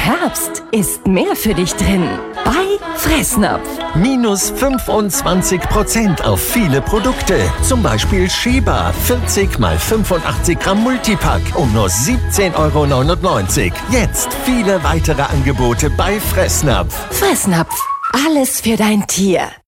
Herbst ist mehr für dich drin. Bei Fressnapf. Minus 25% auf viele Produkte. Zum Beispiel Sheba 40 x 85 Gramm Multipack um nur 17,99 €. Jetzt viele weitere Angebote bei Fressnapf. Fressnapf. Alles für dein Tier.